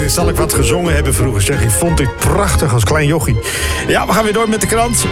zal ik wat gezongen hebben vroeger, zeg. Ik vond dit prachtig als klein jochie. Ja, we gaan weer door met de krant.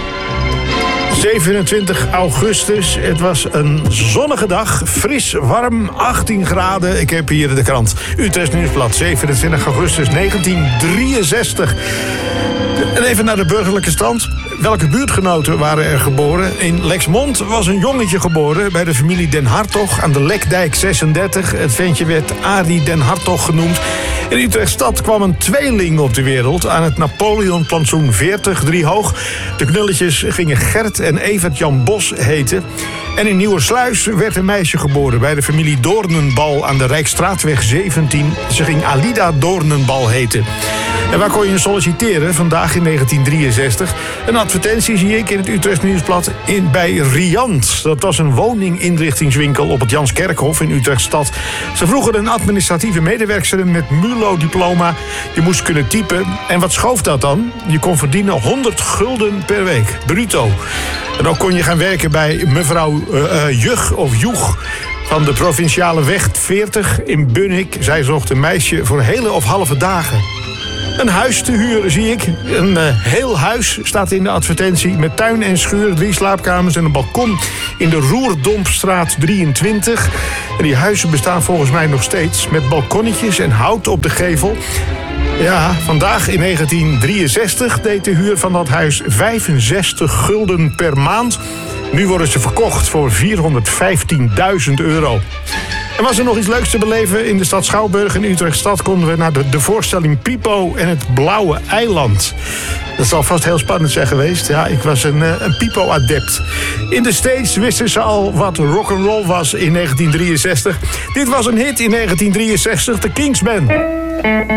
27 augustus. Het was een zonnige dag. Fris, warm, 18 graden. Ik heb hier de krant. Utrecht Nieuwsblad, 27 augustus 1963. En even naar de burgerlijke stand. Welke buurtgenoten waren er geboren? In Lexmond was een jongetje geboren bij de familie Den Hartog aan de Lekdijk 36. Het ventje werd Arie Den Hartog genoemd. In Utrechtstad kwam een tweeling op de wereld aan het Napoleon-plantsoen 40, Driehoog. De knulletjes gingen Gert en Evert Jan Bos heten. En in Nieuwersluis werd een meisje geboren bij de familie Doornenbal aan de Rijksstraatweg 17. Ze ging Alida Doornenbal heten. En waar kon je solliciteren vandaag in 1963? Een advertentie zie ik in het Utrecht Nieuwsblad bij Riant. Dat was een woninginrichtingswinkel op het Janskerkhof in Utrechtstad. Ze vroegen een administratieve medewerkster met MULO-diploma. Je moest kunnen typen. En wat schoof dat dan? Je kon verdienen 100 gulden per week, bruto. En ook kon je gaan werken bij mevrouw Jug of Joeg van de provinciale weg 40 in Bunnik. Zij zocht een meisje voor hele of halve dagen. Een huis te huren zie ik. Een heel huis staat in de advertentie met tuin en schuur, 3 slaapkamers en een balkon in de Roerdompstraat 23. En die huizen bestaan volgens mij nog steeds met balkonnetjes en hout op de gevel. Ja, vandaag in 1963 deed de huur van dat huis 65 gulden per maand. Nu worden ze verkocht voor €415.000. En was er nog iets leuks te beleven in de stad Schouwburg in Utrechtstad, konden we naar de voorstelling Pipo en het Blauwe Eiland. Dat zal vast heel spannend zijn geweest. Ja, ik was een Pipo-adept. In de States wisten ze al wat rock'n'roll was in 1963. Dit was een hit in 1963, de Kings Band.